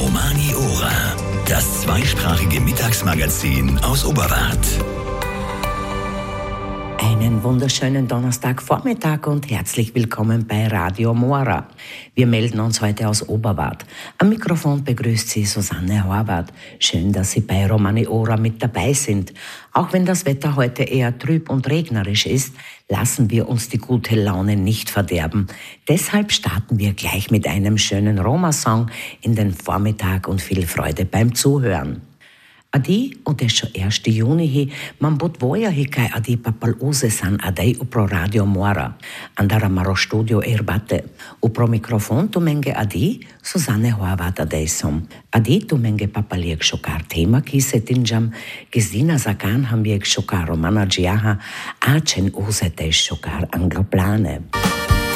Romani Ora, das zweisprachige Mittagsmagazin aus Oberwart. Einen wunderschönen Donnerstagvormittag und herzlich willkommen bei Radio Mora. Wir melden uns heute aus Oberwart. Am Mikrofon begrüßt Sie Susanne Horvath. Schön, dass Sie bei Romani Ora mit dabei sind. Auch wenn das Wetter heute eher trüb und regnerisch ist, lassen wir uns die gute Laune nicht verderben. Deshalb starten wir gleich mit einem schönen Roma-Song in den Vormittag und viel Freude beim Zuhören. Adi adesso 1. juni man podvoja kai adi papaluse san adei upro Radio Mora. Andara maro studio erbate. Upro mikrofon tu menge adi Susanne Horvath adeisom. Adi tu menge papaliek shokar tema kisetinjam. Gesina Sagan hambiek shokar romana giaha. Achen usete shokar angloplane.